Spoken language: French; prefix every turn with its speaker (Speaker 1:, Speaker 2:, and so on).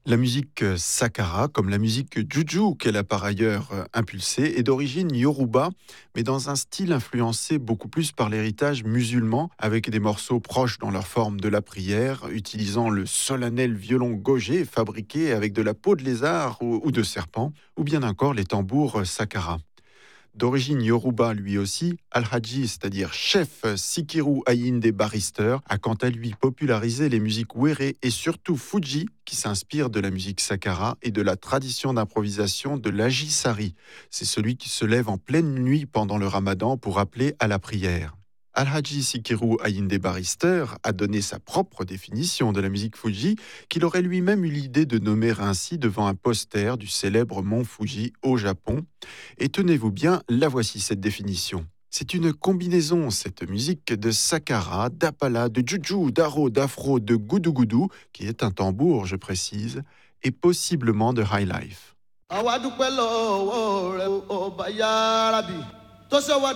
Speaker 1: La musique Sakara, comme la musique Juju qu'elle a par ailleurs impulsée, est d'origine yoruba, mais dans un style influencé beaucoup plus par l'héritage musulman, avec des morceaux proches dans leur forme de la prière, utilisant le solennel violon gogé fabriqué avec de la peau de lézard ou de serpent, ou bien encore les tambours Sakara. D'origine yoruba lui aussi, Al-Hadji, c'est-à-dire chef Sikiru Ayinde Barrister, a quant à lui popularisé les musiques wéré et surtout fuji, qui s'inspirent de la musique sakara et de la tradition d'improvisation de l'ajisari. C'est celui qui se lève en pleine nuit pendant le ramadan pour appeler à la prière. Al-Hadji Sikiru Ayinde Barrister a donné sa propre définition de la musique Fuji, qu'il aurait lui-même eu l'idée de nommer ainsi devant un poster du célèbre mont Fuji au Japon. Et tenez-vous bien, la voici cette définition. C'est une combinaison, cette musique, de sakara, d'apala, de juju, d'aro, d'afro, de goudou, qui est un tambour, je précise, et possiblement de high life.